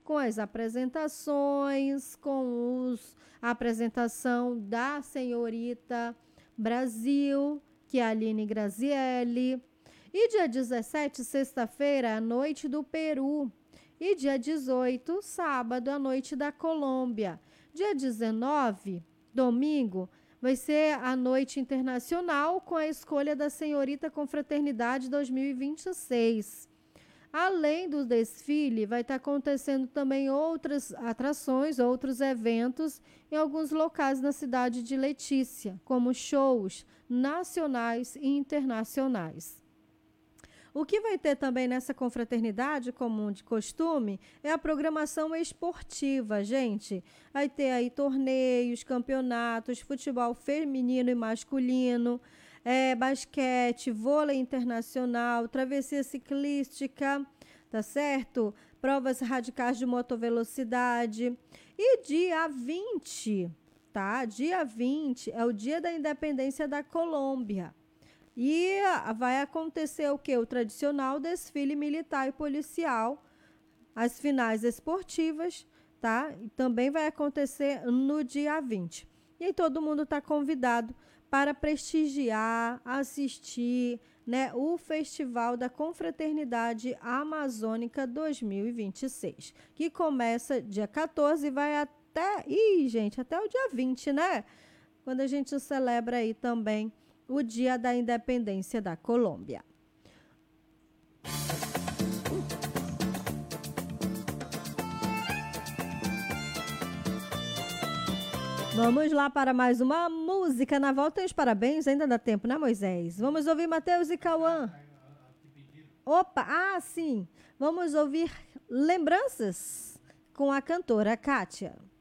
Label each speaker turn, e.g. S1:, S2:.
S1: com as apresentações, a apresentação da senhorita Brasil, que é a Aline Grazielli. E dia 17, sexta-feira, a noite do Peru. E dia 18, sábado, a noite da Colômbia. Dia 19, domingo, vai ser a noite internacional com a escolha da senhorita Confraternidade 2026. Além do desfile, vai estar acontecendo também outras atrações, outros eventos em alguns locais na cidade de Letícia, como shows nacionais e internacionais. O que vai ter também nessa confraternidade, como de costume, é a programação esportiva, gente. Vai ter aí torneios, campeonatos, futebol feminino e masculino, basquete, vôlei internacional, travessia ciclística, tá certo? Provas radicais de motovelocidade. E dia 20, tá? Dia 20 é o dia da independência da Colômbia. E vai acontecer o quê? O tradicional desfile militar e policial, as finais esportivas, tá? E também vai acontecer no dia 20. E aí todo mundo está convidado para prestigiar, assistir, né, o Festival da Confraternidade Amazônica 2026, que começa dia 14 e vai até o dia 20, né? Quando a gente celebra aí também o Dia da Independência da Colômbia. Vamos lá para mais uma música. Na volta tem os parabéns, ainda dá tempo, né, Moisés? Vamos ouvir Matheus e Cauã. Opa, sim. Vamos ouvir Lembranças com a cantora Kátia.